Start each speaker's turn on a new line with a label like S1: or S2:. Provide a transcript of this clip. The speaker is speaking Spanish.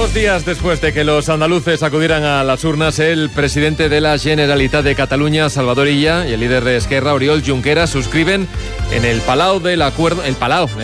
S1: 2 días después de que los andaluces acudieran a las urnas, el presidente de la Generalitat de Cataluña, Salvador Illa, y el líder de Esquerra, Oriol Junqueras, suscriben en el Palau del Acuerdo,